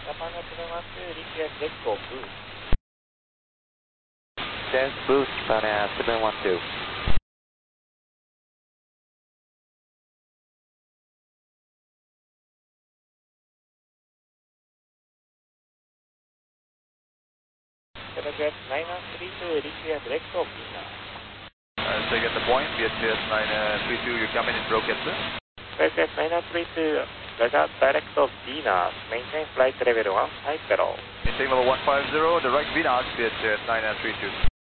Japan 712, request let's go boost. Sense boost, Japan 712. Telegraph 9132, request let's go Venus. So get the point, VHS 932, you come in broken, sir. Telegraph 9132, regards direct of Venus, maintain flight level 150. Maintain level 150, the right VNOX, VHS 932.